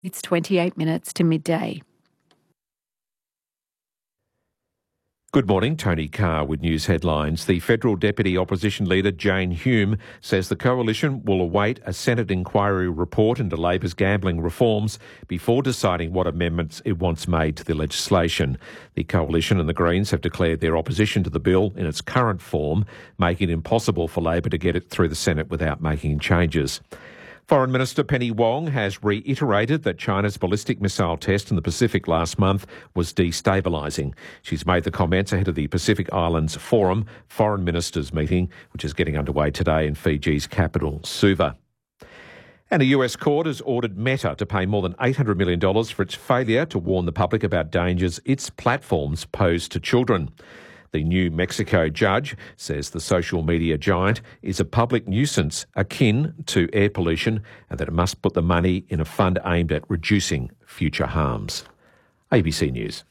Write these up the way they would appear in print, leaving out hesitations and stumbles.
It's 28 minutes to midday. Good morning, Tony Carr with news headlines. The federal deputy opposition leader Jane Hume says the coalition will await a Senate inquiry report into Labor's gambling reforms before deciding what amendments it wants made to the legislation. The coalition and the Greens have declared their opposition to the bill in its current form, making it impossible for Labor to get it through the Senate without making changes. Foreign Minister Penny Wong has reiterated that China's ballistic missile test in the Pacific last month was destabilising. She's made the comments ahead of the Pacific Islands Forum Foreign Ministers meeting, which is getting underway today in Fiji's capital, Suva. And a US court has ordered Meta to pay more than $800 million for its failure to warn the public about dangers its platforms pose to children. The New Mexico judge says the social media giant is a public nuisance akin to air pollution and that it must put the money in a fund aimed at reducing future harms. ABC News.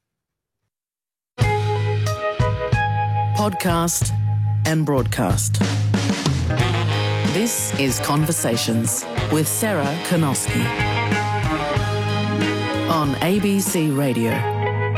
Podcast and broadcast. This is Conversations with Sarah Konosky on ABC Radio.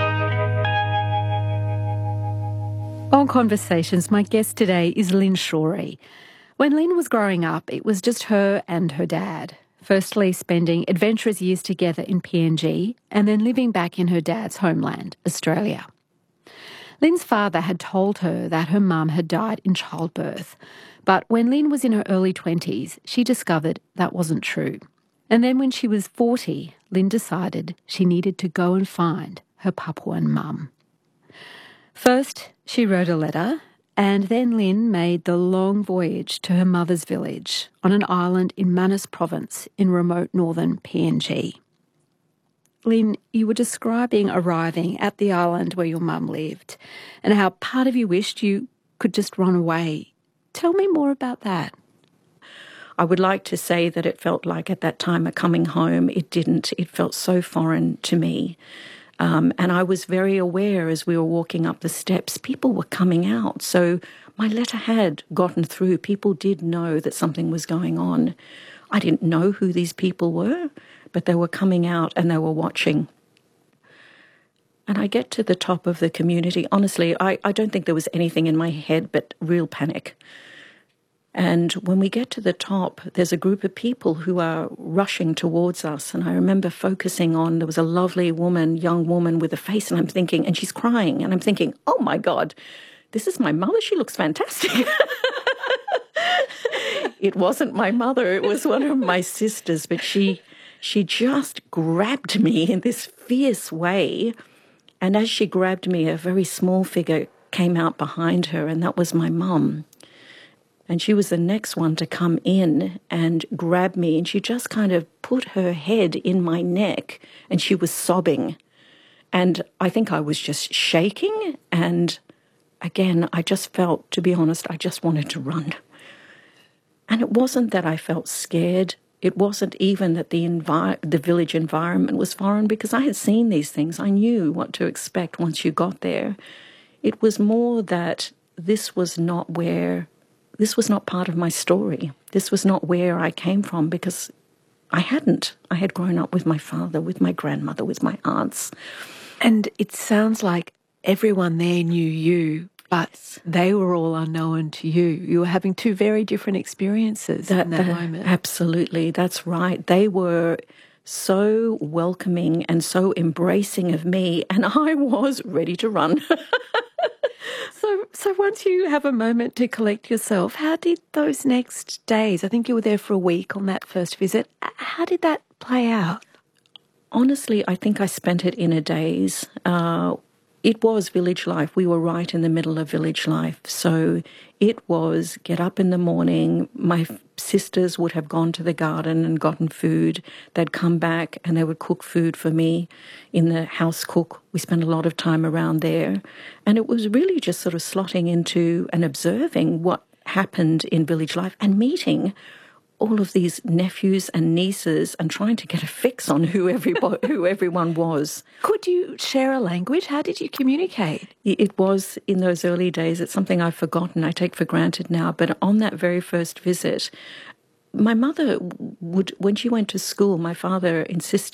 On Conversations, my guest today is Lynn Shorey. When Lynn was growing up, it was just her and her dad, firstly spending adventurous years together in PNG and then living back in her dad's homeland, Australia. Lynn's father had told her that her mum had died in childbirth, but when Lynn was in her early 20s, she discovered that wasn't true. And then when she was 40, Lynn decided she needed to go and find her Papuan mum. First, she wrote a letter, and then Lynn made the long voyage to her mother's village on an island in Manus Province in remote northern PNG. Lynn, you were describing arriving at the island where your mum lived and how part of you wished you could just run away. Tell me more about that. I would like to say that it felt like at that time a coming home. It didn't. It felt so foreign to me. And I was very aware as we were walking up the steps, people were coming out. So my letter had gotten through. People did know that something was going on. I didn't know who these people were, but they were coming out and they were watching. And I get to the top of the community. Honestly, I don't think there was anything in my head but real panic. And when we get to the top, there's a group of people who are rushing towards us. And I remember focusing on, there was a lovely woman, young woman with a face, and I'm thinking, and she's crying. And I'm thinking, oh my God, this is my mother. She looks fantastic. It wasn't my mother. It was one of my sisters. But she just grabbed me in this fierce way. And as she grabbed me, a very small figure came out behind her, and that was my mum. And she was the next one to come in and grab me. And she just kind of put her head in my neck and she was sobbing. And I think I was just shaking. And again, I just felt, to be honest, I just wanted to run. And it wasn't that I felt scared. It wasn't even that the village environment was foreign, because I had seen these things. I knew what to expect once you got there. It was more that this was not part of my story. This was not where I came from, because I hadn't. I had grown up with my father, with my grandmother, with my aunts. And it sounds like everyone there knew you, but they were all unknown to you. You were having two very different experiences in that moment. Absolutely, that's right. They were so welcoming and so embracing of me, and I was ready to run. So once you have a moment to collect yourself, how did those next days, I think you were there for a week on that first visit, how did that play out? Honestly, I think I spent it in a daze. It was village life. We were right in the middle of village life. So it was get up in the morning. My sisters would have gone to the garden and gotten food. They'd come back and they would cook food for me in the house cook. We spent a lot of time around there. And it was really just sort of slotting into and observing what happened in village life and meeting all of these nephews and nieces and trying to get a fix on who everyone was. Could you share a language? How did you communicate? It was in those early days. It's something I've forgotten. I take for granted now. But on that very first visit, my mother would, when she went to school, my father insisted